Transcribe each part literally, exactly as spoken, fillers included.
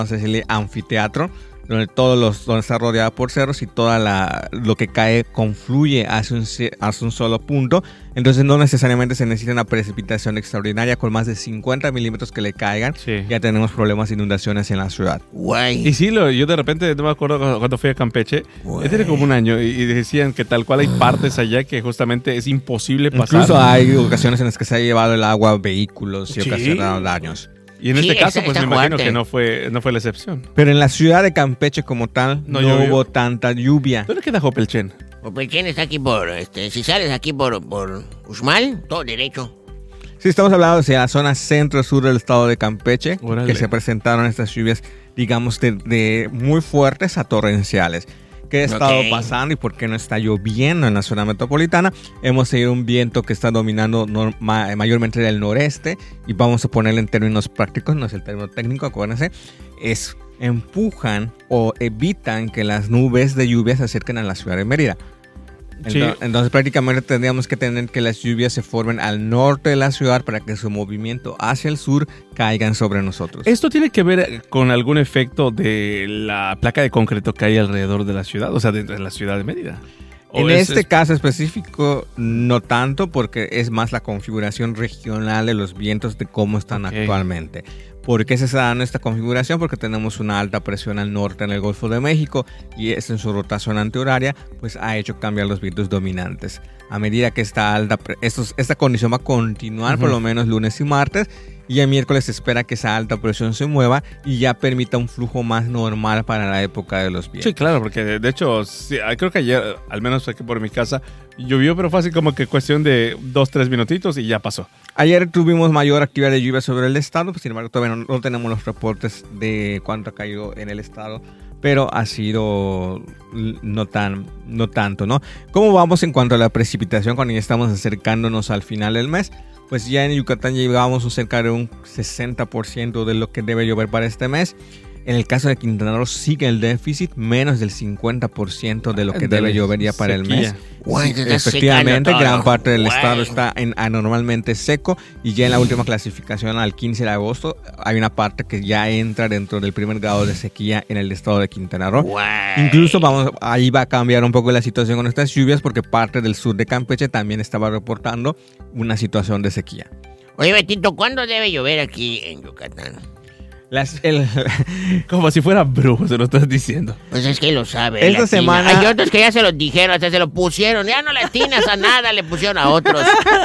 vamos a decirle, anfiteatro, donde todos los donde está rodeada por cerros y toda la lo que cae confluye hacia un, hacia un solo punto. Entonces no necesariamente se necesita una precipitación extraordinaria. Con más de cincuenta milímetros que le caigan, sí, ya tenemos problemas de inundaciones en la ciudad. Guay. Y sí, lo, yo de repente no me acuerdo cuando fui a Campeche, tiene como un año, y, y decían que tal cual hay partes allá que justamente es imposible pasar. Incluso hay ocasiones en las que se ha llevado el agua a vehículos y sí, ocasionado daños. Y en sí, este caso, esa, pues esa me imagino fuerte. que no fue, no fue la excepción. Pero en la ciudad de Campeche como tal, no, No no llovió. hubo tanta lluvia. ¿Dónde queda Jopelchen? Jopelchen está aquí por, este, si sales aquí por, por Uxmal, todo derecho. Sí, estamos hablando de la zona centro-sur del estado de Campeche, Órale. que se presentaron estas lluvias, digamos, de, de muy fuertes a torrenciales. ¿Qué ha estado Ok. pasando y por qué no está lloviendo en la zona metropolitana? Hemos tenido un viento que está dominando norma, mayormente del noreste, y vamos a ponerlo en términos prácticos, no es el término técnico, acuérdense, es empujan o evitan que las nubes de lluvia se acerquen a la ciudad de Mérida. Sí. Entonces, entonces prácticamente tendríamos que tener que las lluvias se formen al norte de la ciudad para que su movimiento hacia el sur caigan sobre nosotros. ¿Esto tiene que ver con algún efecto de la placa de concreto que hay alrededor de la ciudad? O sea, dentro de la ciudad de Mérida. ¿O En es- este es- caso específico, no tanto, porque es más la configuración regional de los vientos de cómo están Ok. actualmente. ¿Por qué se está dando esta configuración? Porque tenemos una alta presión al norte en el Golfo de México, y es en su rotación antihoraria, pues ha hecho cambiar los vientos dominantes. A medida que esta alta, pre- estos- esta condición va a continuar por Ujú. lo menos lunes y martes, y el miércoles se espera que esa alta presión se mueva y ya permita un flujo más normal para la época de los vientos. Sí, claro, porque de, de hecho, sí, ah, creo que ayer, al menos aquí por mi casa, llovió, pero fue así como que cuestión de dos, tres minutitos y ya pasó. Ayer tuvimos mayor actividad de lluvia sobre el estado, pues, sin embargo todavía no, no tenemos los reportes de cuánto ha caído en el estado, pero ha sido l- no tan, no tanto, ¿no? ¿Cómo vamos en cuanto a la precipitación cuando ya estamos acercándonos al final del mes? Pues ya en Yucatán llegábamos a cerca de un sesenta por ciento de lo que debe llover para este mes. En el caso de Quintana Roo sigue el déficit, menos del cincuenta por ciento de lo que De debe la llover ya para el sequía. mes. Guay, te estás Efectivamente, secando gran todo. parte del Guay. estado está en anormalmente seco, y ya en la última clasificación al quince de agosto hay una parte que ya entra dentro del primer grado de sequía en el estado de Quintana Roo. Guay. Incluso vamos, ahí va a cambiar un poco la situación con estas lluvias, porque parte del sur de Campeche también estaba reportando una situación de sequía. Oye, Betito, ¿cuándo debe llover aquí en Yucatán? Las, el, Como si fuera brujo, se lo estás diciendo. Pues es que lo sabe. Esta latina. semana- Hay otros que ya se los dijeron, hasta se lo pusieron. Ya no le atinas a nada, le pusieron a otros.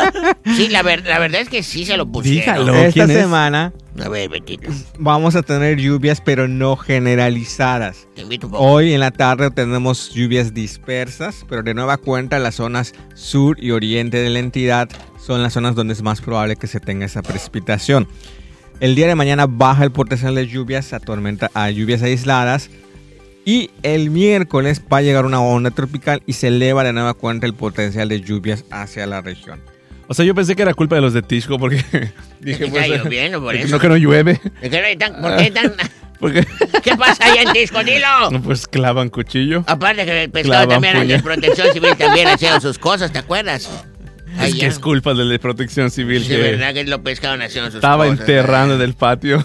Sí, la, ver- la verdad es que sí se lo pusieron. Dígalo. esta ¿quién es? semana A ver, Betito, vamos a tener lluvias, pero no generalizadas. te invito un poco. Hoy en la tarde tenemos lluvias dispersas, pero de nueva cuenta las zonas sur y oriente de la entidad son las zonas donde es más probable que se tenga esa precipitación. El día de mañana baja el potencial de lluvias a, tormenta, a lluvias aisladas, y el miércoles va a llegar una onda tropical y se eleva de nueva cuenta el potencial de lluvias hacia la región. O sea, yo pensé que era culpa de los de Tisco porque dije, Está pues, lloviendo por eh, eso. no que no llueve. ¿De qué no tan- ¿Por qué tan- Porque ¿Qué pasa allá en Tisco? Dilo. no, pues clavan cuchillo. Aparte que el pescado Clavan también, el de puñal. Protección Civil también hacía sus cosas, ¿te acuerdas? Es que es culpa del de Protección Civil Sí, que verdad que lo pescaban haciendo sus estaba cosas. enterrando en el patio.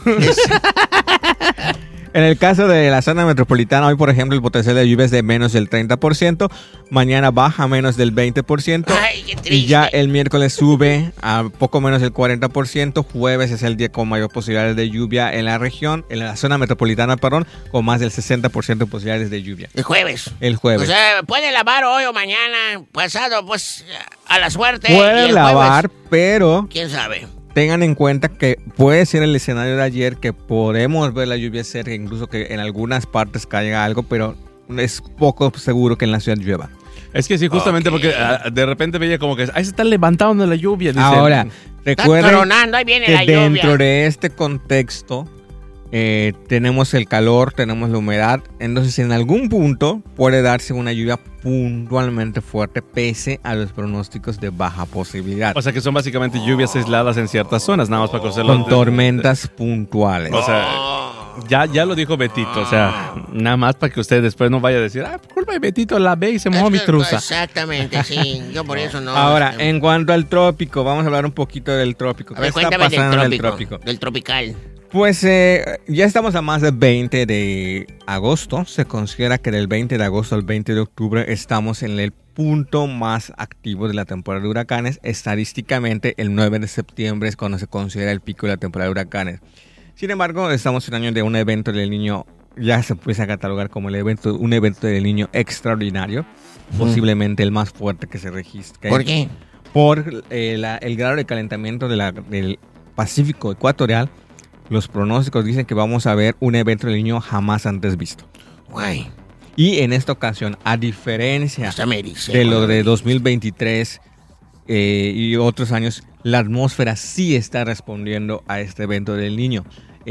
En el caso de la zona metropolitana, hoy por ejemplo el potencial de lluvia es de menos del treinta por ciento, mañana baja a menos del veinte por ciento, Ay, qué triste. y ya el miércoles sube a poco menos del cuarenta por ciento, jueves es el día con mayor posibilidades de lluvia en la región, en la zona metropolitana, perdón, con más del sesenta por ciento de posibilidades de lluvia. El jueves. El jueves. O sea, puede lavar hoy o mañana, pasado, pues, a la suerte. y Puede el lavar, jueves, pero ¿quién sabe? tengan en cuenta que puede ser el escenario de ayer, que podemos ver la lluvia cerca, incluso que en algunas partes caiga algo, pero es poco seguro que en la ciudad llueva. Es que sí, justamente Ok. porque ah, de repente veía como que ahí se está levantando la lluvia. Dice, Ahora, Está recuerden tronando, ahí viene que la lluvia. dentro de este contexto eh, tenemos el calor, tenemos la humedad, entonces en algún punto puede darse una lluvia puntualmente fuerte pese a los pronósticos de baja posibilidad, O sea que son básicamente lluvias aisladas en ciertas zonas, nada más para conocerlo. con tormentas puntuales. O sea, ya, ya lo dijo Betito, o sea, nada más para que usted después no vaya a decir, ah, por culpa de Betito la ve y se mojó mi Es que- truza. Exactamente, sí. Yo por eso no. Ahora, este, en cuanto al trópico, vamos a hablar un poquito del trópico. a ver, ¿Qué está cuéntame del pasando en el trópico, trópico? del tropical. Pues eh, ya estamos a más del veinte de agosto. Se considera que del veinte de agosto al veinte de octubre estamos en el punto más activo de la temporada de huracanes. Estadísticamente, el nueve de septiembre es cuando se considera el pico de la temporada de huracanes. Sin embargo, estamos en un año de un evento del Niño, ya se puede catalogar como el evento, un evento del Niño extraordinario, uh-huh. posiblemente el más fuerte que se registre. ¿Por qué? Por eh, la, el grado de calentamiento de la, del Pacífico ecuatorial. Los pronósticos dicen que vamos a ver un evento del Niño jamás antes visto. Guay. Y en esta ocasión, a diferencia de lo de dos mil veintitrés eh, y otros años, la atmósfera sí está respondiendo a este evento del Niño.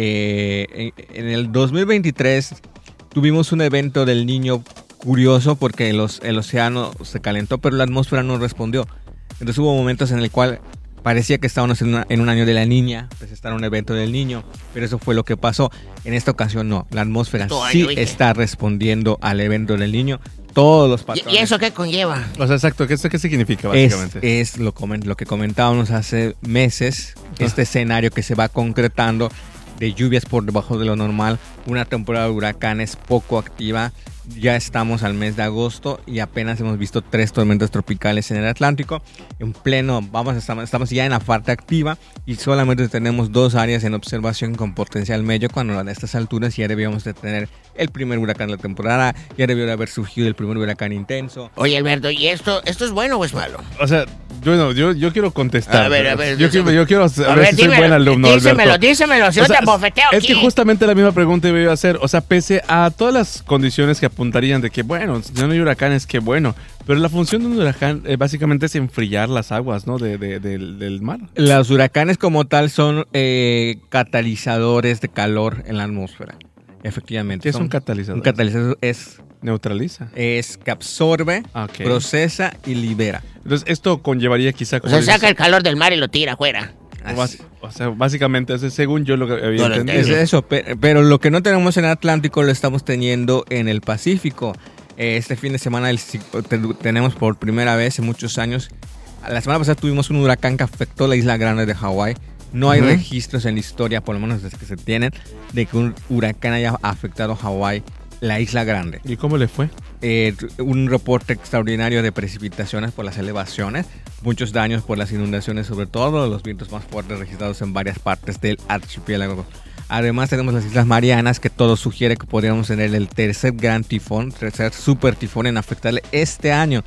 Eh, en, en el dos mil veintitrés tuvimos un evento del Niño curioso porque los, el océano se calentó, pero la atmósfera no respondió. Entonces hubo momentos en el cual parecía que estábamos en, una, en un año de la niña, pues está un evento del Niño, pero eso fue lo que pasó. En esta ocasión no, la atmósfera sí está respondiendo al evento del Niño. Todos los patrones. ¿Y eso qué conlleva? O sea, exacto, ¿qué, qué significa básicamente? Es, es lo, lo que comentábamos hace meses, este ah. escenario que se va concretando de lluvias por debajo de lo normal, una temporada de huracanes poco activa. Ya estamos al mes de agosto y apenas hemos visto tres tormentas tropicales en el Atlántico. En pleno, vamos, estamos, estamos ya en la parte activa y solamente tenemos dos áreas en observación con potencial medio, cuando a estas alturas ya debíamos de tener el primer huracán de la temporada, ya debió de haber surgido el primer huracán intenso. Oye, Alberto, ¿y esto, esto es bueno o es malo? O sea, yo, yo, yo quiero contestar. A ver, a ver. Yo, quiero, yo quiero a a ver ver, si dímelo, soy buen alumno, dísemelo, Alberto. dísemelo, si no o sea, te bofeteo Es aquí. que justamente la misma pregunta iba a hacer. O sea, pese a todas las condiciones que apuntarían de que, bueno, si no hay huracanes, qué bueno. Pero la función de un huracán eh, básicamente es enfriar las aguas, ¿no? De, de, de, del mar. Los huracanes como tal son eh, catalizadores de calor en la atmósfera. Efectivamente. ¿Qué es un catalizador? Un catalizador es... Neutraliza. Es que absorbe, okay. procesa y libera. Entonces, esto conllevaría quizá... O sea, dices, saca el calor del mar y lo tira afuera. O, o sea, básicamente, ese, según yo lo que había no entendido. Es eso, pero, pero lo que no tenemos en el Atlántico lo estamos teniendo en el Pacífico. Este fin de semana el, tenemos por primera vez en muchos años. La semana pasada tuvimos un huracán que afectó la isla grande de Hawái. No hay uh-huh. registros en la historia, por lo menos desde que se tienen, de que un huracán haya afectado a Hawái, la isla grande. ¿Y cómo le fue? Eh, un reporte extraordinario de precipitaciones por las elevaciones, muchos daños por las inundaciones, sobre todo los vientos más fuertes registrados en varias partes del archipiélago. Además tenemos las Islas Marianas, que todo sugiere que podríamos tener el tercer gran tifón, tercer super tifón en afectarle este año.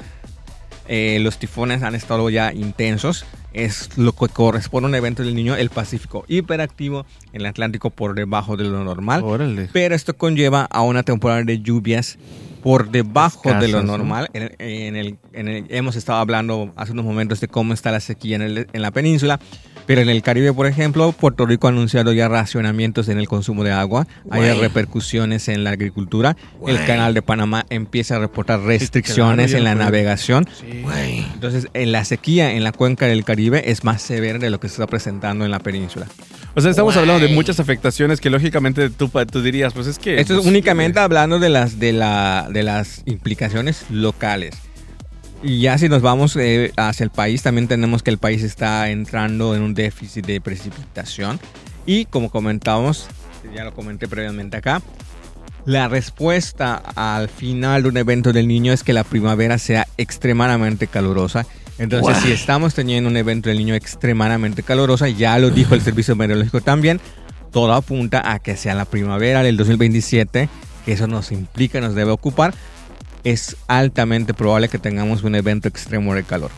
Eh, los tifones han estado ya intensos. Es lo que corresponde a un evento del Niño, el Pacífico hiperactivo, el Atlántico por debajo de lo normal. Órale. Pero esto conlleva a una temporada de lluvias por debajo Escasas, de lo normal. ¿no? En, en el, en el, hemos estado hablando hace unos momentos de cómo está la sequía en, el, en la península. Pero en el Caribe, por ejemplo, Puerto Rico ha anunciado ya racionamientos en el consumo de agua. Guay. Hay repercusiones en la agricultura. Guay. El Canal de Panamá empieza a reportar restricciones sí, claro, en la navegación. Sí. Entonces, en la sequía en la cuenca del Caribe es más severa de lo que se está presentando en la península. O sea, estamos Guay. hablando de muchas afectaciones que lógicamente tú, tú dirías, pues es que... Esto pues, es únicamente eh. hablando de las, de, la, de las implicaciones locales. Y ya si nos vamos eh, hacia el país, también tenemos que el país está entrando en un déficit de precipitación. Y como comentábamos, ya lo comenté previamente acá, la respuesta al final de un evento del Niño es que la primavera sea extremadamente calurosa. Entonces, wow. si estamos teniendo un evento del Niño extremadamente calurosa, ya lo dijo el Servicio Meteorológico también, todo apunta a que sea la primavera del dos mil veintisiete, que eso nos implica, nos debe ocupar. Es altamente probable que tengamos un evento extremo de calor.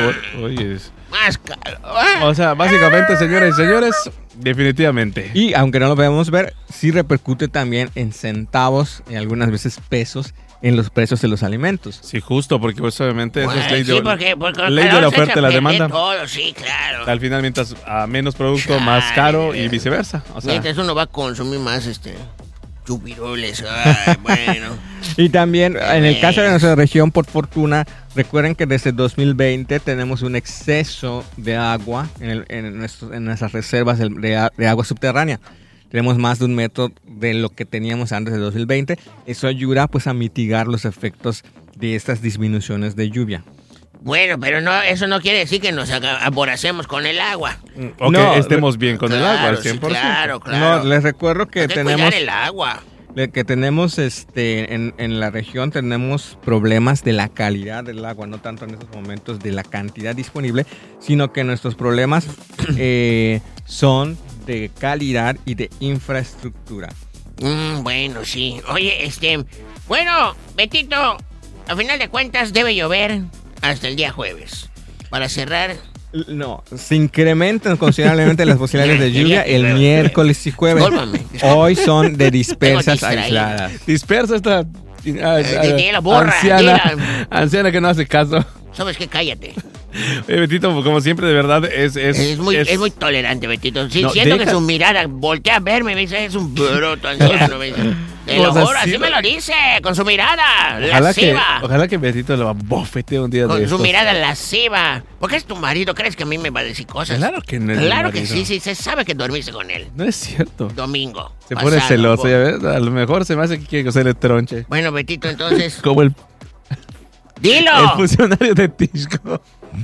Oye, más calor. O sea, básicamente, señores y señores, definitivamente. Y aunque no lo podemos ver, sí repercute también en centavos y algunas veces pesos en los precios de los alimentos. Sí, justo, porque pues, obviamente bueno, eso es ley de, sí, porque, porque ley de la oferta y la demanda. Todo, sí, claro. Al final, mientras a menos producto, Chale, más caro y viceversa. O sea, mientras uno va a consumir más este... chupiroles, ay, bueno. Y también, en el caso de nuestra región, por fortuna, recuerden que desde dos mil veinte tenemos un exceso de agua en, el, en, nuestro, en nuestras reservas de, de, de agua subterránea. Tenemos más de un metro de lo que teníamos antes de dos mil veinte. Eso ayuda pues a mitigar los efectos de estas disminuciones de lluvia. Bueno, pero no, eso no quiere decir que nos aga- aboracemos con el agua. O No, que estemos bien con el agua, Claro, al cien sí, por ciento. claro, claro. No, les recuerdo que Hay que tenemos cuidar el agua. le- que tenemos este en, en la región tenemos problemas de la calidad del agua, no tanto en estos momentos de la cantidad disponible, sino que nuestros problemas eh, son de calidad y de infraestructura. Mm, bueno, sí. Oye, este... Bueno, Betito, a final de cuentas debe llover hasta el día jueves. Para cerrar... No, se incrementan considerablemente las posibilidades de lluvia el miércoles y jueves. Discúlpame. Hoy son de dispersas distraído. aisladas. Dispersa esta ah, Eh, ah, dila, borra, anciana, dila. anciana que no hace caso. ¿Sabes qué? Cállate. Oye, Betito, como siempre, de verdad, es... Es, Es muy, es, muy tolerante, Betito. Sí, No, siento que deja- su mirada voltea a verme y me dice, es un bruto anciano. Me dice. Te lo O sea, juro, sí, así me lo dice, con su mirada Ojalá que, lasciva. ojalá que Betito lo bofete un día de Con su estos. mirada lasciva. ¿Por qué es tu marido? ¿Crees que a mí me va a decir cosas? Claro que no es mi Claro que marido. sí, sí, se sabe que dormiste con él. No es cierto. Domingo. Se pone pasado. celoso, ya ves. A lo mejor se me hace que quiere coserle tronche. Bueno, Betito, entonces, Como el, ¡dilo! el funcionario de Tisco.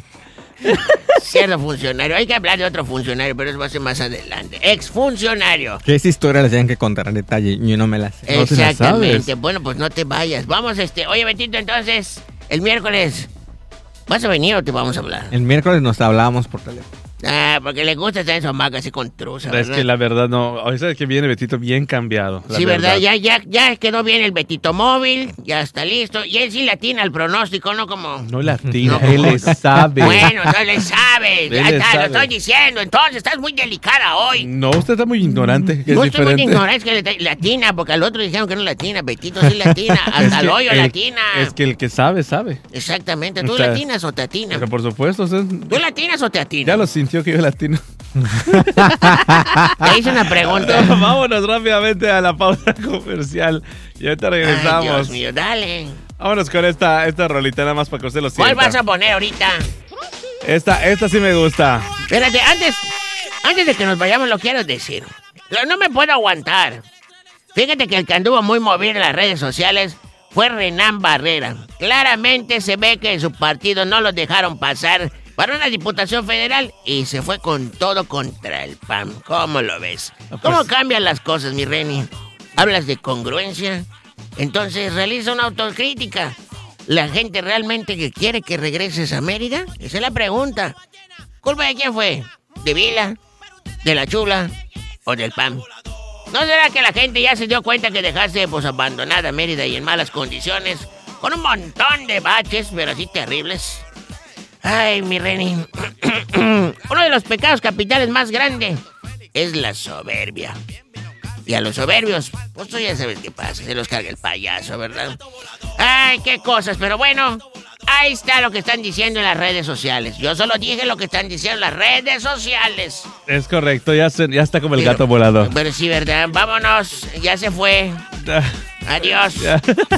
Cierto funcionario. Hay que hablar de otro funcionario, pero eso va a ser más adelante. Exfuncionario. Que esa historia la tienen que contar en detalle. Yo no me la sé. No te la Exactamente. sabes. Bueno, pues no te vayas. Vamos, este. Oye, Betito, entonces, el miércoles, ¿vas a venir o te vamos a hablar? El miércoles nos hablábamos por teléfono. Ah, porque le gusta estar en su hamaca así con truza, Es ¿verdad? que la verdad no. Hoy sabes que viene Betito bien cambiado. la Sí, ¿verdad? Ya, ya, ya quedó bien el Betito móvil, ya está listo. Y él sí le atina al pronóstico, ¿no? Como... No latina, No, él le sabe. Bueno, entonces le sabe. Él Ya le está, sabe. lo estoy diciendo. Entonces, estás muy delicada hoy. No, usted está muy ignorante, que No es estoy muy diferente. ignorante, es que le, le atina, porque al otro dijeron que no latina. Betito sí latina, Es hasta que el hoyo el- latina. Es que el que sabe, sabe. Exactamente. ¿Tú O sea, latinas o te atinas? Pero por supuesto, usted ¿Tú latinas o te atinas? ya lo sintió que yo latino. Te hice una pregunta. Vámonos rápidamente a la pausa comercial. Y ahorita Ay, regresamos. Dios mío, dale. Vámonos con esta, esta rolita nada más para que usted lo sienta. ¿Cuál vas a poner ahorita? Esta, esta sí me gusta. Espérate, antes, antes de que nos vayamos lo quiero decir. Yo no me puedo aguantar. Fíjate que el que anduvo muy movido en las redes sociales fue Renan Barrera. Claramente se ve que su partido no los dejaron pasar para una diputación federal y se fue con todo contra el P A N. ¿Cómo lo ves? ¿Cómo Pues- cambian las cosas, mi Reni? ¿Hablas de congruencia? Entonces realiza una autocrítica. ¿La gente realmente que quiere que regreses a Mérida? Esa es la pregunta. ¿Culpa de quién fue? ¿De Vila? ¿De la Chula? ¿O del P A N? ¿No será que la gente ya se dio cuenta que dejaste pues abandonada Mérida y en malas condiciones? Con un montón de baches, pero así terribles. Ay, mi Reni. Uno de los pecados capitales más grandes es la soberbia. Y a los soberbios, pues tú ya sabes qué pasa, se los carga el payaso, ¿verdad? Ay, qué cosas, pero bueno, ahí está lo que están diciendo en las redes sociales. Yo solo dije lo que están diciendo en las redes sociales. Es correcto, ya, se- ya está como el Pero- gato volador. Pero sí, ¿verdad? Vámonos, ya se fue. Adiós. Ya.